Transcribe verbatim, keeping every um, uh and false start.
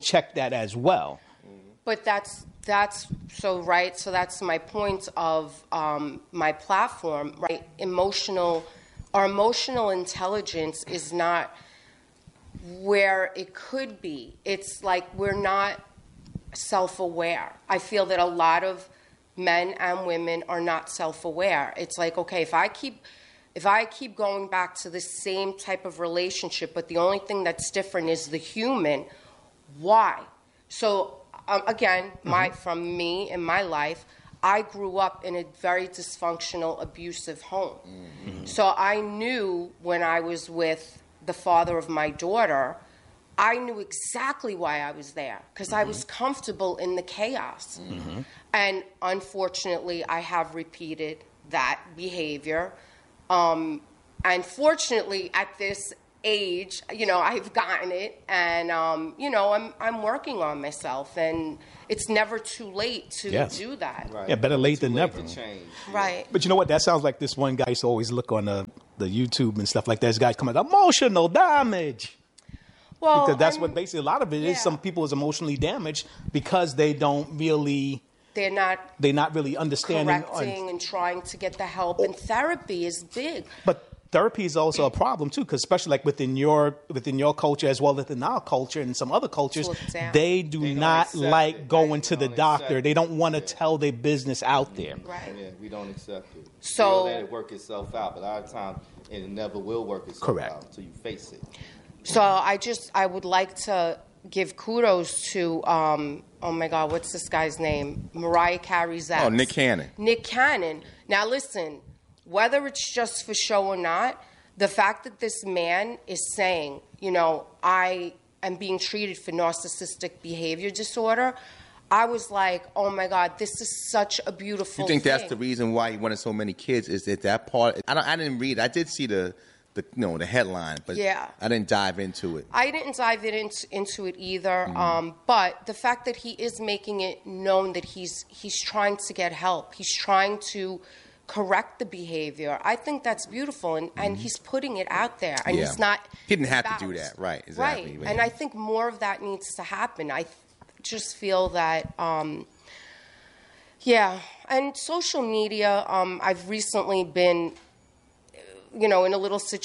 check that as well. But that's that's so right. So that's my point of um, my platform, right? Emotional, our emotional intelligence is not where it could be. It's like we're not self-aware. I feel that a lot of men and women are not self-aware. It's like, okay, if I keep if I keep going back to the same type of relationship, but the only thing that's different is the human, why? So um, again, my mm-hmm. from me in my life, I grew up in a very dysfunctional, abusive home. Mm-hmm. So I knew when I was with the father of my daughter, I knew exactly why I was there, because mm-hmm. I was comfortable in the chaos. Mm-hmm. And unfortunately, I have repeated that behavior. Um, and fortunately, at this age, you know, I've gotten it, and um, you know, I'm I'm working on myself, and it's never too late to yes. do that. Right. Yeah, better late than late never. To change. Right. But you know what? That sounds like this one guy used to always look on the, the YouTube and stuff like that. This guy's coming, emotional damage. Well, because that's I'm, what basically a lot of it yeah. is. Some people is emotionally damaged because they don't really. They're not. They're not really understanding. Correcting on, and trying to get the help, and therapy is big. But therapy is also a problem too, because especially like within your within your culture as well as within our culture and some other cultures, they do they not like it. going they to the doctor. They don't want to yeah. tell their business out there. Right. Yeah, we don't accept it. So we'll let it work itself out, but a lot of times it never will work itself Correct. out until you face it. So I just I would like to give kudos to um, oh my God, what's this guy's name? Mariah Carey's ex. Oh, Nick Cannon. Nick Cannon. Now listen, whether it's just for show or not, the fact that this man is saying, you know, I am being treated for narcissistic behavior disorder, I was like, oh my God, this is such a beautiful You think thing. that's the reason why he wanted so many kids? Is that that part? I don't. I didn't read. I did see the, the you know, the headline, but yeah. I didn't dive into it. I didn't dive it into, into it either. Mm-hmm. Um, but the fact that he is making it known that he's he's trying to get help, he's trying to correct the behavior. I think that's beautiful, and, and mm-hmm. he's putting it out there, and yeah. he's not. He didn't have to do that, right? Exactly. Right, and I think more of that needs to happen. I th- just feel that, um, yeah, and social media. Um, I've recently been, you know, in a little situation.